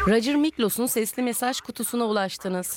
Roger Miklos'un sesli mesaj kutusuna ulaştınız.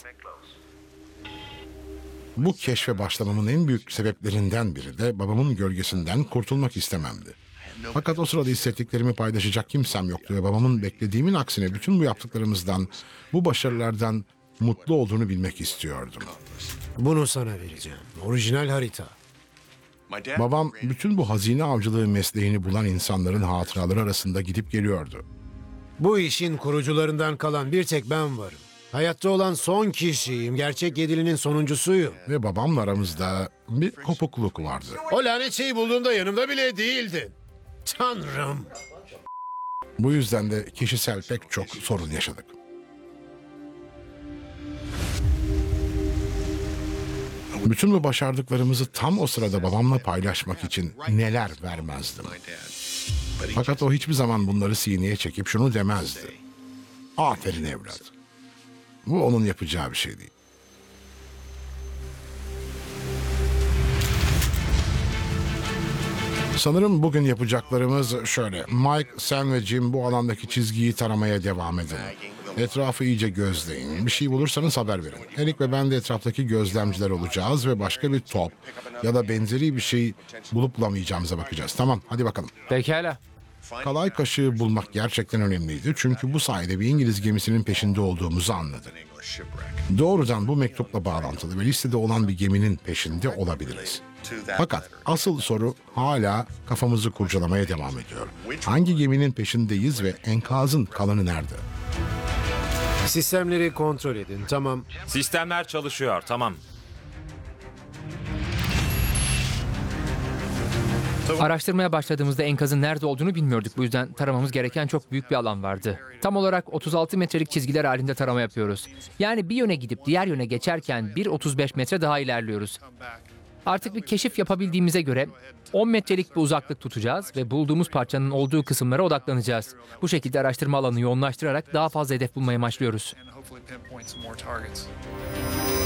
Bu keşfe başlamamın en büyük sebeplerinden biri de babamın gölgesinden kurtulmak istememdi. Fakat o sırada hissettiklerimi paylaşacak kimsem yoktu ve babamın beklediğimin aksine bütün bu yaptıklarımızdan, bu başarılardan mutlu olduğunu bilmek istiyordum. Bunu sana vereceğim. Orijinal harita. Babam bütün bu hazine avcılığı mesleğini bulan insanların hatıraları arasında gidip geliyordu. Bu işin kurucularından kalan bir tek ben varım. Hayatta olan son kişiyim. Gerçek yedilinin sonuncusuyum. Ve babamla aramızda bir kopukluk vardı. O lanet şeyi bulduğumda yanımda bile değildin. Tanrım. Bu yüzden de kişisel pek çok sorun yaşadık. Bütün bu başardıklarımızı tam o sırada babamla paylaşmak için neler vermezdim. Fakat o hiçbir zaman bunları sineye çekip şunu demezdi. Aferin evlat. Bu onun yapacağı bir şey değil. Sanırım bugün yapacaklarımız şöyle. Mike, sen ve Jim bu alandaki çizgiyi taramaya devam edin. Etrafı iyice gözleyin. Bir şey bulursanız haber verin. Erik ve ben de etraftaki gözlemciler olacağız ve başka bir top ya da benzeri bir şey bulup bulamayacağımıza bakacağız. Tamam, hadi bakalım. Pekala. Kalay kaşığı bulmak gerçekten önemliydi. Çünkü bu sayede bir İngiliz gemisinin peşinde olduğumuzu anladık. Doğrudan bu mektupla bağlantılı ve listede olan bir geminin peşinde olabiliriz. Fakat asıl soru hala kafamızı kurcalamaya devam ediyor. Hangi geminin peşindeyiz ve enkazın kalanı nerede? Sistemleri kontrol edin. Tamam. Sistemler çalışıyor, tamam. Araştırmaya başladığımızda enkazın nerede olduğunu bilmiyorduk. Bu yüzden taramamız gereken çok büyük bir alan vardı. Tam olarak 36 metrelik çizgiler halinde tarama yapıyoruz. Yani bir yöne gidip diğer yöne geçerken 1,35 metre daha ilerliyoruz. Artık bir keşif yapabildiğimize göre 10 metrelik bir uzaklık tutacağız ve bulduğumuz parçanın olduğu kısımlara odaklanacağız. Bu şekilde araştırma alanını yoğunlaştırarak daha fazla hedef bulmaya başlıyoruz. and hopefully pinpoint some more targets.